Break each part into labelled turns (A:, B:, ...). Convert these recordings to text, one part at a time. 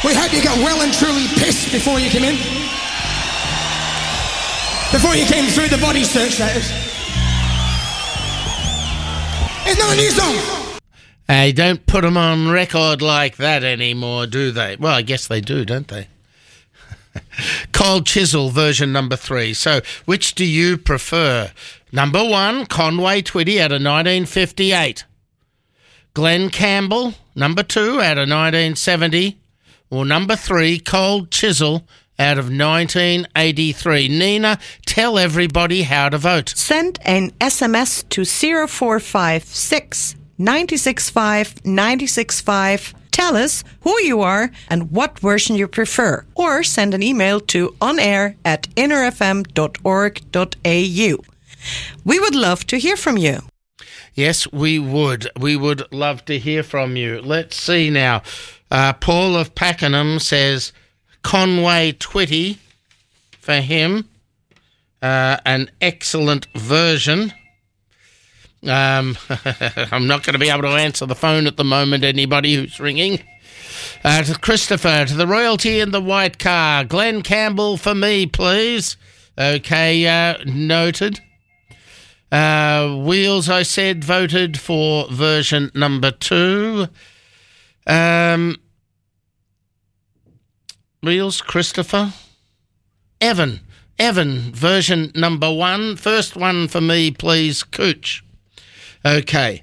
A: We hope you got well and truly pissed before you came in. Before you came through the body search, that is. It's not a new song.
B: They don't put them on record like that anymore, do they? Well, I guess they do, don't they? Cold Chisel version number 3. So, which do you prefer? Number 1, Conway Twitty out of 1958. Glenn Campbell, number 2, out of 1970. Or number 3, Cold Chisel out of 1983. Nina, tell everybody how to vote.
C: Send an SMS to 0456 965 965. Tell us who you are and what version you prefer. Or send an email to onair@innerfm.org.au. We would love to hear from you.
B: Yes, we would. We would love to hear from you. Let's see now. Paul of Pakenham says Conway Twitty for him. An excellent version. I'm not going to be able to answer the phone at the moment, anybody who's ringing. To Christopher, to the royalty in the white car. Glenn Campbell for me, please. Okay, noted. Wheels, I said, voted for version number 2. Wheels, Christopher. Evan, version number 1. First one for me, please, Cooch. Okay.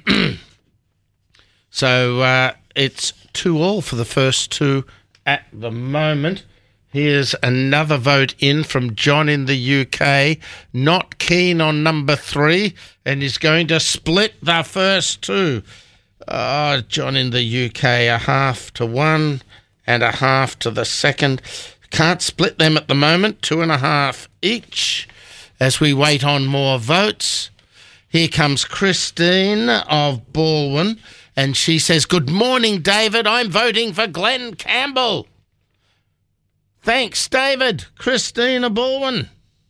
B: So it's 2-2 for the first 2 at the moment. Here's another vote in from John in the UK. Not keen on number 3 and is going to split the first 2. Oh, John in the UK, a half to one and a half to the second. Can't split them at the moment, 2.5 each as we wait on more votes. Here comes Christine of Balwyn, and she says, "Good morning, David. I'm voting for Glenn Campbell." Thanks, David. Christine of Balwyn.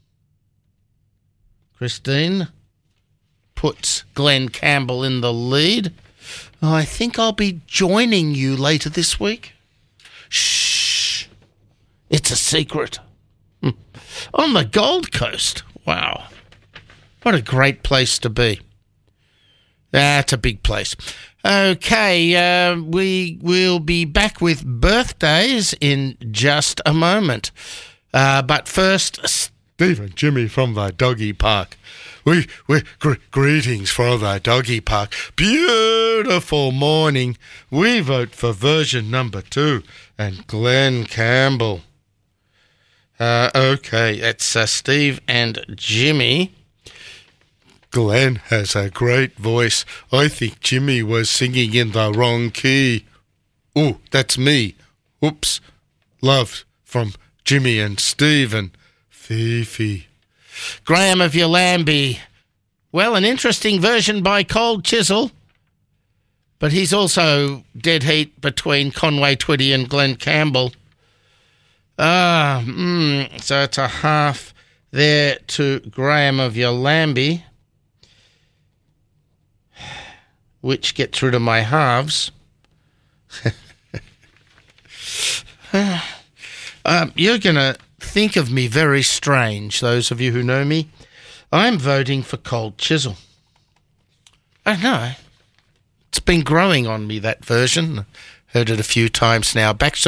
B: Christine puts Glenn Campbell in the lead. Oh, I think I'll be joining you later this week. Shh. It's a secret. On the Gold Coast. Wow. What a great place to be. That's a big place. Okay, we will be back with birthdays in just a moment. But first, Steve and Jimmy from the doggy park. Greetings from the doggy park. Beautiful morning. We vote for version number 2 and Glenn Campbell. Okay, it's Steve and Jimmy. Glenn has a great voice. I think Jimmy was singing in the wrong key. Oh, that's me. Oops. Love from Jimmy and Steve and Fifi. Graham of Yallambee. Well, an interesting version by Cold Chisel. But he's also dead heat between Conway Twitty and Glenn Campbell. So it's a half there to Graham of Yallambee, which gets rid of my halves. You're going to think of me very strange, those of you who know me. I'm voting for Cold Chisel. I know. It's been growing on me, that version. Heard it a few times now. Back